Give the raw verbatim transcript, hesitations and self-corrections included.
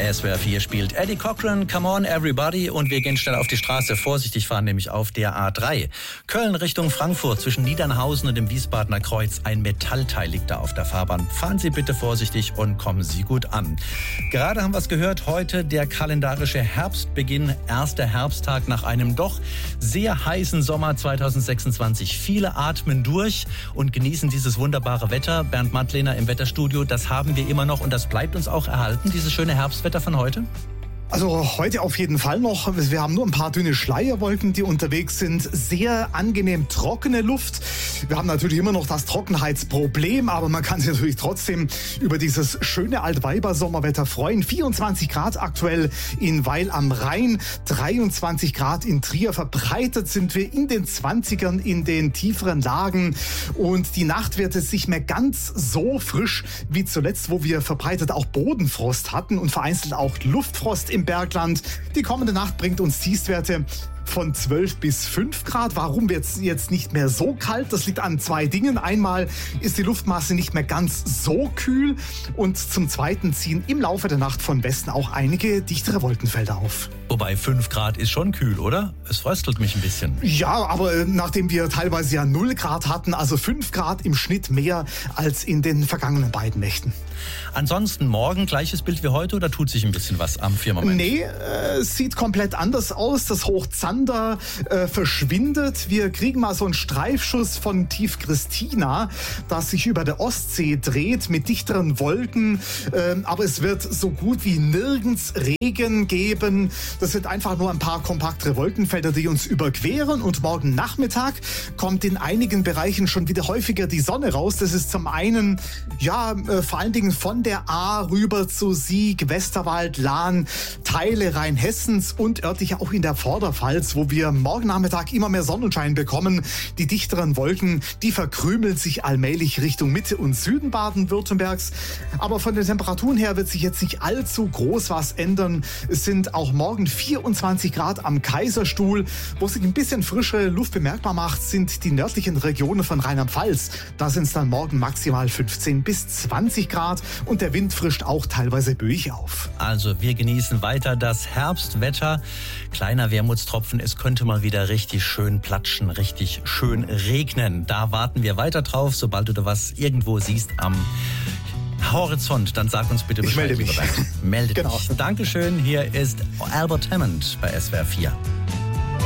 S W R vier spielt Eddie Cochran, Come on Everybody, und wir gehen schnell auf die Straße. Vorsichtig fahren, nämlich auf der A drei. Köln Richtung Frankfurt zwischen Niedernhausen und dem Wiesbadener Kreuz. Ein Metallteil liegt da auf der Fahrbahn. Fahren Sie bitte vorsichtig und kommen Sie gut an. Gerade haben wir es gehört, heute der kalendarische Herbstbeginn. Erster Herbsttag nach einem doch sehr heißen Sommer zweitausendsechsundzwanzig. Viele atmen durch und genießen dieses wunderbare Wetter. Bernd Madlener im Wetterstudio, das haben wir immer noch und das bleibt uns auch erhalten, dieses schöne Herbstwetter von heute? Also heute auf jeden Fall noch. Wir haben nur ein paar dünne Schleierwolken, die unterwegs sind. Sehr angenehm trockene Luft. Wir haben natürlich immer noch das Trockenheitsproblem, aber man kann sich natürlich trotzdem über dieses schöne Altweiber-Sommerwetter freuen. vierundzwanzig Grad aktuell in Weil am Rhein, dreiundzwanzig Grad in Trier. Verbreitet sind wir in den zwanzigern in den tieferen Lagen. Und die Nacht wird es nicht mehr ganz so frisch wie zuletzt, wo wir verbreitet auch Bodenfrost hatten und vereinzelt auch Luftfrost im Bergland. Die kommende Nacht bringt uns Tiefstwerte von zwölf bis fünf Grad. Warum wird es jetzt nicht mehr so kalt? Das liegt an zwei Dingen. Einmal ist die Luftmasse nicht mehr ganz so kühl und zum Zweiten ziehen im Laufe der Nacht von Westen auch einige dichtere Wolkenfelder auf. Wobei fünf Grad ist schon kühl, oder? Es fröstelt mich ein bisschen. Ja, aber nachdem wir teilweise ja null Grad hatten, also fünf Grad im Schnitt mehr als in den vergangenen beiden Nächten. Ansonsten morgen gleiches Bild wie heute oder tut sich ein bisschen was am Firmament? Nee, äh, es sieht komplett anders aus. Das Hochzander äh, verschwindet. Wir kriegen mal so einen Streifschuss von Tief Christina, das sich über der Ostsee dreht mit dichteren Wolken. Äh, aber es wird so gut wie nirgends Regen geben. Das sind einfach nur ein paar kompaktere Wolkenfelder, die uns überqueren. Und morgen Nachmittag kommt in einigen Bereichen schon wieder häufiger die Sonne raus. Das ist zum einen, ja, äh, vor allen Dingen von der A rüber zu Sieg, Westerwald, Lahn, Teile Rheinhessens und örtlich auch in der Vorderpfalz, wo wir morgen Nachmittag immer mehr Sonnenschein bekommen. Die dichteren Wolken, die verkrümeln sich allmählich Richtung Mitte und Süden Baden-Württembergs. Aber von den Temperaturen her wird sich jetzt nicht allzu groß was ändern. Es sind auch morgen vierundzwanzig Grad am Kaiserstuhl. Wo sich ein bisschen frischere Luft bemerkbar macht, sind die nördlichen Regionen von Rheinland-Pfalz. Da sind es dann morgen maximal fünfzehn bis zwanzig Grad und der Wind frischt auch teilweise böig auf. Also wir genießen weiter das Herbstwetter. Kleiner Wermutstropfen, es könnte mal wieder richtig schön platschen, richtig schön regnen. Da warten wir weiter drauf. Sobald du da was irgendwo siehst am Horizont, dann sag uns bitte Bescheid. Ich melde mich. Melde genau. dich. Dankeschön. Hier ist Albert Hammond bei S W R vier.